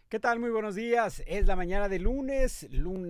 ¿Qué tal? Muy buenos días. Es la mañana de lunes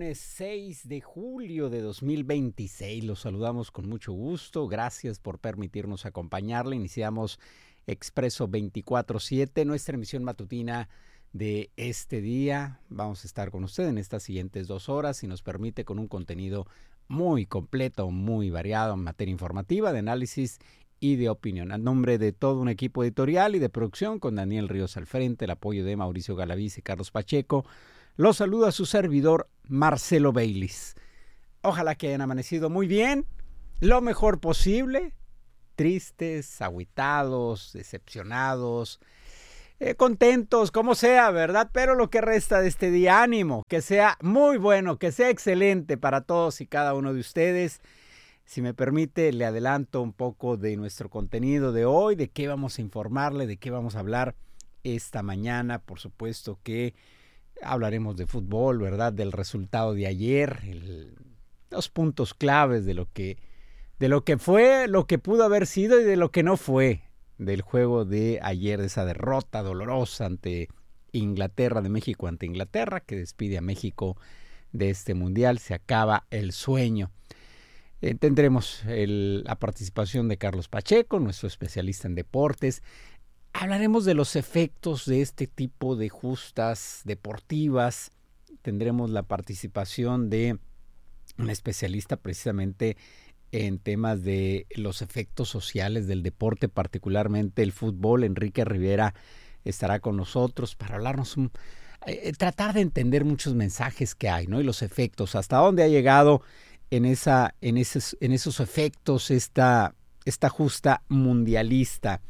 6 de julio de 2026. Los saludamos con mucho gusto. Gracias por permitirnos acompañarle. Iniciamos Expreso 24/7, nuestra emisión matutina de este día. Vamos a estar con usted en estas siguientes 2 horas, si nos permite, con un contenido muy completo, muy variado en materia informativa, de análisis y de opinión. A nombre de todo un equipo editorial y de producción, con Daniel Ríos al frente, el apoyo de Mauricio Galaviz y Carlos Pacheco, los saluda su servidor Marcelo Baylis. Ojalá que hayan amanecido muy bien, lo mejor posible, tristes, agüitados, decepcionados, contentos, como sea, ¿verdad? Pero lo que resta de este día, ánimo, que sea muy bueno, que sea excelente para todos y cada uno de ustedes. Si me permite, le adelanto un poco de nuestro contenido de hoy, de qué vamos a informarle, de qué vamos a hablar esta mañana. Por supuesto que hablaremos de fútbol, ¿verdad? Del resultado de ayer, los puntos claves de lo que fue, lo que pudo haber sido y de lo que no fue del juego de ayer, de esa derrota dolorosa ante Inglaterra, de México ante Inglaterra, que despide a México de este mundial. Se acaba el sueño. Tendremos la participación de Carlos Pacheco, nuestro especialista en deportes. Hablaremos de los efectos de este tipo de justas deportivas. Tendremos la participación de un especialista precisamente en temas de los efectos sociales del deporte, particularmente el fútbol. Enrique Rivera estará con nosotros para hablarnos tratar de entender muchos mensajes que hay, ¿no? Y los efectos, hasta dónde ha llegado en esos efectos esta justa mundialista.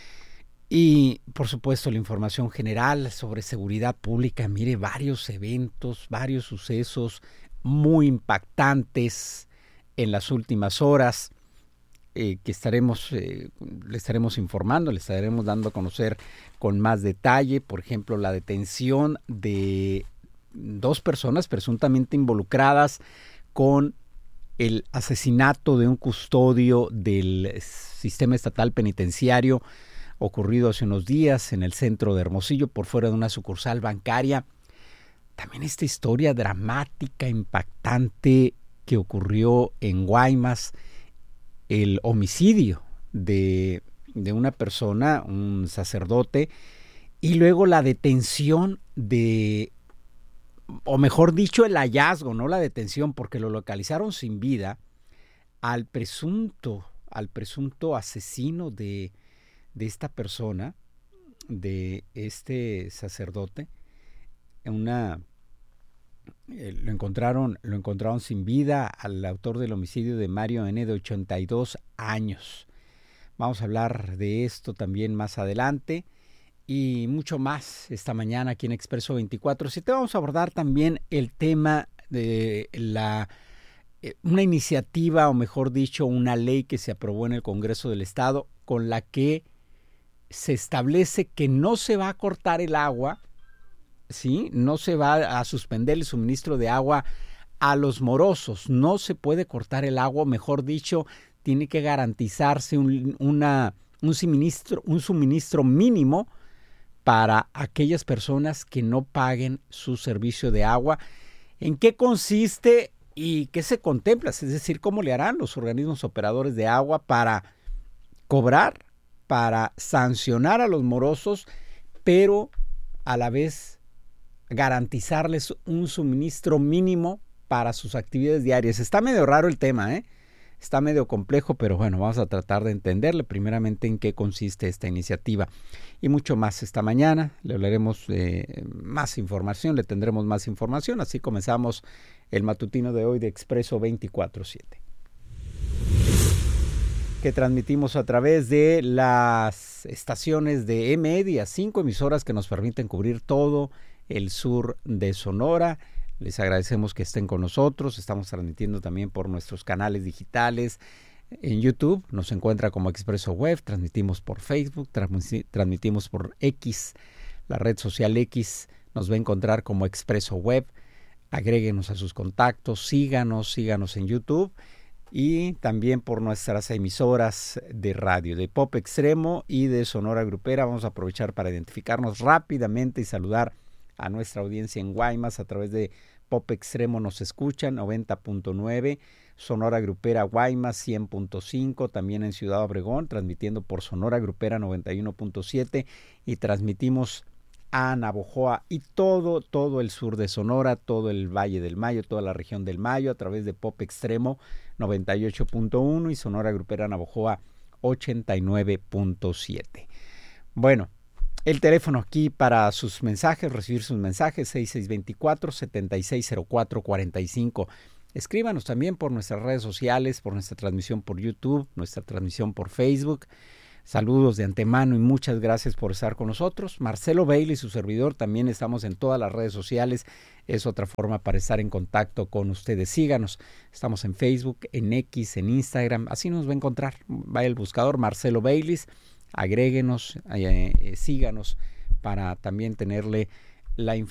Y por supuesto la información general sobre seguridad pública. Mire, varios eventos, varios sucesos muy impactantes en las últimas horas, que le estaremos informando, le estaremos dando a conocer con más detalle. Por ejemplo, la detención de 2 personas presuntamente involucradas con el asesinato de un custodio del sistema estatal penitenciario, ocurrido hace unos días en el centro de Hermosillo, por fuera de una sucursal bancaria. También esta historia dramática, impactante, que ocurrió en Guaymas, el homicidio de una persona, un sacerdote, y luego la detención o mejor dicho, el hallazgo, no la detención, porque lo localizaron sin vida, al presunto asesino de esta persona, de este sacerdote. Lo encontraron sin vida al autor del homicidio de Mario N., de 82 años. Vamos a hablar de esto también más adelante. Y mucho más esta mañana aquí en Expreso 24/7. Vamos a abordar también el tema de una iniciativa, o mejor dicho, una ley que se aprobó en el Congreso del Estado, con la que se establece que no se va a cortar el agua, ¿sí? No se va a suspender el suministro de agua a los morosos. No se puede cortar el agua, mejor dicho, tiene que garantizarse un suministro mínimo para aquellas personas que no paguen su servicio de agua. ¿En qué consiste y qué se contempla? Es decir, ¿cómo le harán los organismos operadores de agua para cobrar, para sancionar a los morosos, pero a la vez garantizarles un suministro mínimo para sus actividades diarias? Está medio raro el tema, Está medio complejo, pero bueno, vamos a tratar de entenderle primeramente en qué consiste esta iniciativa. Y mucho más esta mañana. Le hablaremos más información, le tendremos más información. Así comenzamos el matutino de hoy de Expreso 24/7. Que transmitimos a través de las estaciones de Media, 5 emisoras que nos permiten cubrir todo el sur de Sonora. Les agradecemos que estén con nosotros. Estamos transmitiendo también por nuestros canales digitales. En YouTube nos encuentra como Expreso Web. Transmitimos por Facebook, transmitimos por X, la red social X. Nos va a encontrar como Expreso Web. Agréguenos a sus contactos, síganos en YouTube. Y también por nuestras emisoras de radio, de Pop Extremo y de Sonora Grupera. Vamos a aprovechar para identificarnos rápidamente y saludar a nuestra audiencia en Guaymas a través de Pop Extremo nos escuchan, 90.9, Sonora Grupera Guaymas 100.5, también en Ciudad Obregón, transmitiendo por Sonora Grupera 91.7 y transmitimos a Navojoa y todo el sur de Sonora, todo el Valle del Mayo, toda la región del Mayo a través de Pop Extremo 98.1 y Sonora Grupera Navojoa 89.7. Bueno, el teléfono aquí para sus mensajes, recibir sus mensajes, 6624-760445. Escríbanos también por nuestras redes sociales, por nuestra transmisión por YouTube, nuestra transmisión por Facebook. Saludos de antemano y muchas gracias por estar con nosotros. Marcelo Bailey, su servidor, también estamos en todas las redes sociales. Es otra forma para estar en contacto con ustedes. Síganos. Estamos en Facebook, en X, en Instagram. Así nos va a encontrar. Vaya el buscador Marcelo Bailey. Agréguenos, síganos para también tenerle la información